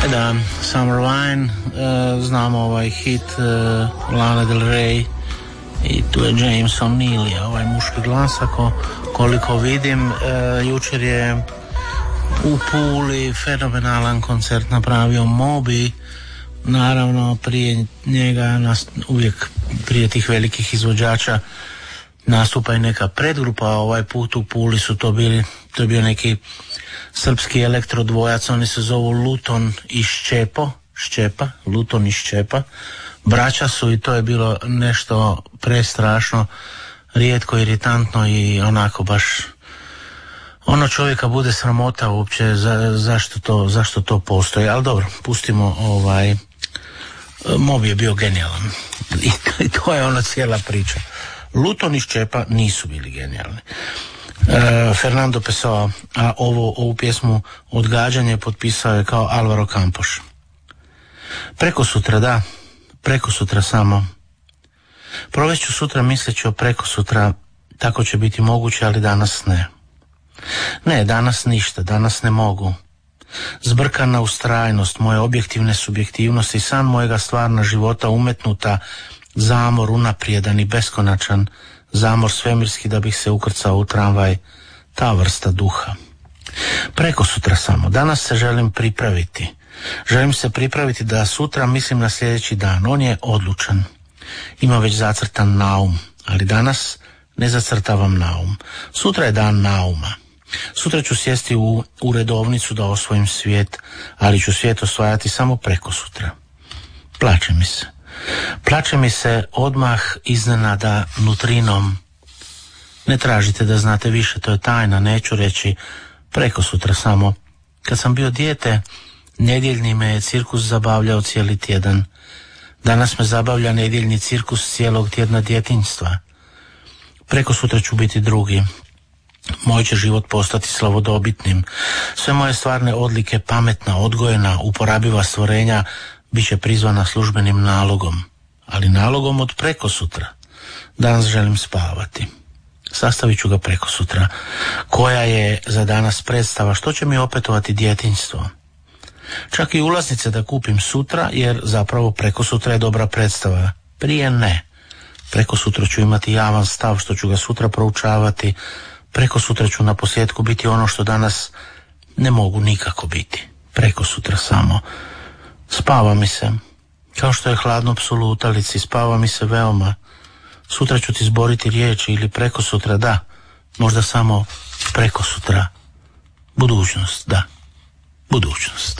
Da, Summer Wine, znamo ovaj hit Lana Del Rey i tu je James O'Neill, ovaj muški glas, koliko vidim. Jučer je u Puli fenomenalan koncert napravio Moby. Naravno, prije njega, uvijek prije tih velikih izvođača nastupa i neka predgrupa. Ovaj put u Puli to je bio neki srpski elektrodvojac, oni se zovu Luton i Šćepa, Luton i Šćepa. Braća su i to je bilo nešto prestrašno, rijetko, iritantno i onako baš čovjeka bude sramota uopće zašto to postoji, ali dobro, pustimo Moby je bio genijalan i to je ona cijela priča. Luton i Šćepa nisu bili genijalni. Fernando Pessoa, a ovu pjesmu Odgađanje potpisao je kao Alvaro Campos. Preko sutra samo. Provest ću sutra misleći o preko sutra, tako će biti moguće, ali danas ne. Ne, danas ništa, danas ne mogu. Zbrkana ustrajnost, moje objektivne subjektivnosti, san mojega stvarna života umetnuta, zamor unaprijedan i beskonačan, zamor svemirski da bih se ukrcao u tramvaj, ta vrsta duha. Preko sutra samo. Danas se želim pripraviti. Želim se pripraviti da sutra mislim na sljedeći dan. On je odlučan. Ima već zacrtan naum, ali danas ne zacrtavam naum. Sutra je dan nauma. Sutra ću sjesti u redovnicu da osvojim svijet, ali ću svijet osvajati samo preko sutra. Plače mi se odmah iznenada nutrinom. Ne tražite da znate više, to je tajna, neću reći. Preko sutra samo. Kad sam bio dijete, nedjeljni me je cirkus zabavljao cijeli tjedan. Danas me zabavlja nedjeljni cirkus cijelog tjedna djetinjstva. Preko sutra ću biti drugi. Moj će život postati slavodobitnim. Sve moje stvarne odlike, pametna, odgojena, uporabiva stvorenja bit će prizvana službenim nalogom, ali nalogom od preko sutra. Danas želim spavati. Sastavit ću ga preko sutra. Koja je za danas predstava, što će mi opetovati djetinjstvo? Čak i ulaznice da kupim sutra, jer zapravo preko sutra je dobra predstava. Prije ne. Preko sutra ću imati javan stav, što ću ga sutra proučavati. Preko sutra ću na posljedku biti ono što danas ne mogu nikako biti. Preko sutra samo. Spava mi se, kao što je hladno psu lutalici, spava mi se veoma. Sutra ću ti zboriti riječi ili preko sutra, da, možda samo preko sutra. Budućnost, da, budućnost.